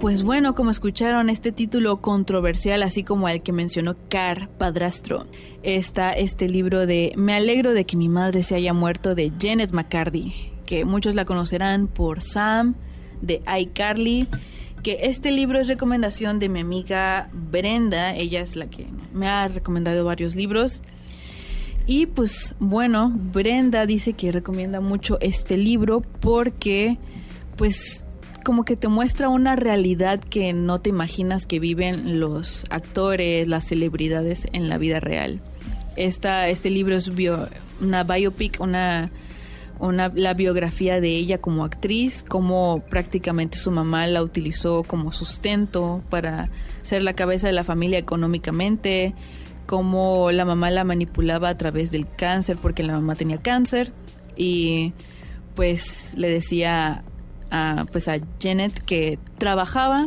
Pues bueno, como escucharon, este título controversial, así como el que mencionó Car Padrastro, está este libro de Me alegro de que mi madre se haya muerto, de Janet McCarthy, que muchos la conocerán por Sam, de iCarly, que este libro es recomendación de mi amiga Brenda. Ella es la que me ha recomendado varios libros. Y pues bueno, Brenda dice que recomienda mucho este libro porque pues como que te muestra una realidad que no te imaginas que viven los actores, las celebridades en la vida real. Este libro es una biopic, la biografía de ella como actriz, cómo prácticamente su mamá la utilizó como sustento para ser la cabeza de la familia económicamente, cómo la mamá la manipulaba a través del cáncer, porque la mamá tenía cáncer, y pues le decía a Janet que trabajara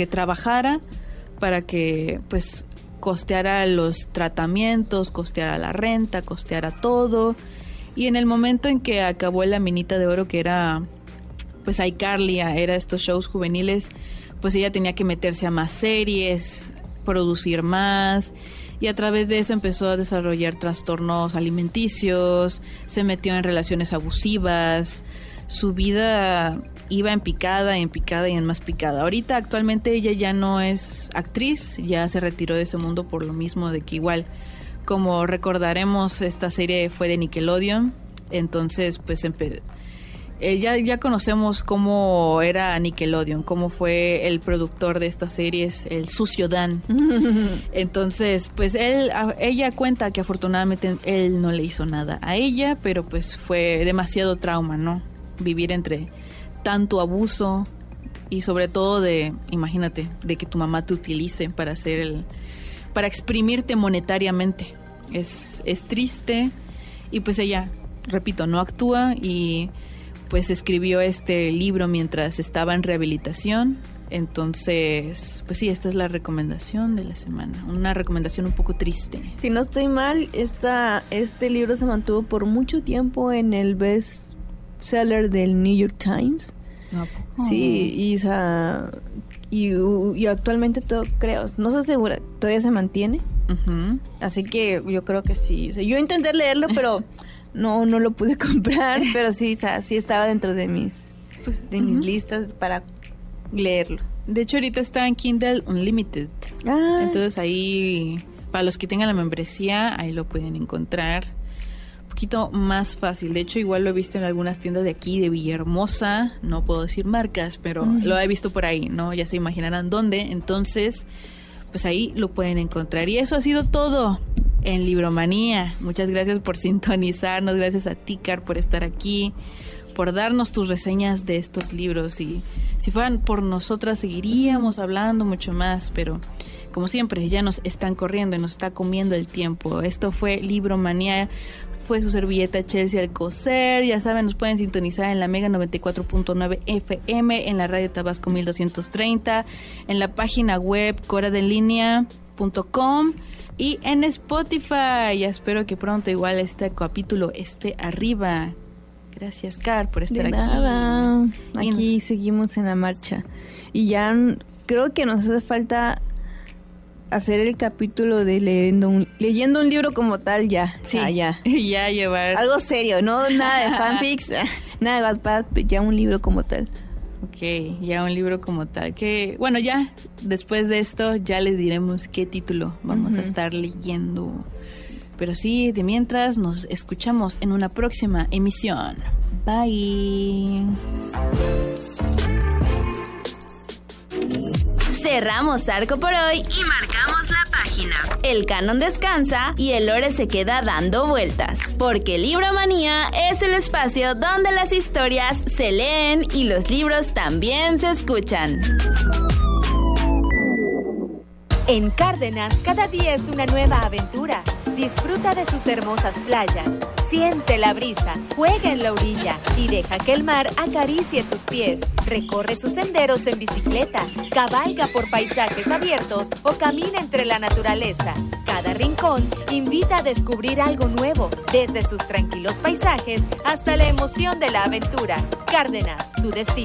para que pues costeara los tratamientos, costeara la renta, costeara todo. Y en el momento en que acabó La Minita de Oro, que era pues iCarly, era estos shows juveniles, pues ella tenía que meterse a más series, producir más, y a través de eso empezó a desarrollar trastornos alimenticios, se metió en relaciones abusivas, su vida iba en picada y en más picada. Ahorita actualmente ella ya no es actriz, ya se retiró de ese mundo por lo mismo de que igual, como recordaremos, esta serie fue de Nickelodeon, entonces pues ya conocemos cómo era Nickelodeon, cómo fue el productor de estas series, el sucio Dan. Entonces pues ella cuenta que afortunadamente él no le hizo nada a ella, pero pues fue demasiado trauma, ¿no? Vivir entre tanto abuso y sobre todo imagínate, de que tu mamá te utilice para exprimirte monetariamente. Es triste, y pues ella, repito, no actúa, y pues escribió este libro mientras estaba en rehabilitación. Entonces, pues sí, esta es la recomendación de la semana, una recomendación un poco triste. Si no estoy mal, este libro se mantuvo por mucho tiempo en el bestseller del New York Times. Sí, y actualmente todo, creo, no estoy segura, todavía se mantiene. Uh-huh. Así que yo creo que sí. O sea, yo intenté leerlo, pero no lo pude comprar, pero sí, o sea, sí estaba dentro de mis listas para leerlo. De hecho, ahorita está en Kindle Unlimited. Entonces ahí, para los que tengan la membresía, ahí lo pueden encontrar un poquito más fácil. De hecho, igual lo he visto en algunas tiendas de aquí, de Villahermosa. No puedo decir marcas, pero lo he visto por ahí, ¿no? Ya se imaginarán dónde. Entonces, pues ahí lo pueden encontrar. Y eso ha sido todo en Libromanía. Muchas gracias por sintonizarnos. Gracias a ti, Car, por estar aquí, por darnos tus reseñas de estos libros. Y si fueran por nosotras, seguiríamos hablando mucho más, pero como siempre, ya nos están corriendo y nos está comiendo el tiempo. Esto fue Libromanía. Fue su servilleta Chelsea Alcocer. Ya saben, nos pueden sintonizar en la Mega 94.9 FM, en la Radio Tabasco 1230, en la página web coradelinea.com y en Spotify. Ya espero que pronto igual este capítulo esté arriba. Gracias, Car, por estar aquí. Aquí seguimos en la marcha. Y ya creo que nos hace falta hacer el capítulo de leyendo un libro como tal, ya. Sí, ya llevar algo serio, no nada de fanfics, nada de Wattpad, ya un libro como tal. Ok, ya un libro como tal. Que bueno, ya después de esto ya les diremos qué título vamos a estar leyendo. Sí. Pero sí, de mientras nos escuchamos en una próxima emisión. Bye. Cerramos arco por hoy y marcamos la página. El canon descansa y el lore se queda dando vueltas, porque Libromanía es el espacio donde las historias se leen y los libros también se escuchan. En Cárdenas, cada día es una nueva aventura. Disfruta de sus hermosas playas, siente la brisa, juega en la orilla y deja que el mar acaricie tus pies. Recorre sus senderos en bicicleta, cabalga por paisajes abiertos o camina entre la naturaleza. Cada rincón invita a descubrir algo nuevo, desde sus tranquilos paisajes hasta la emoción de la aventura. Cárdenas, tu destino.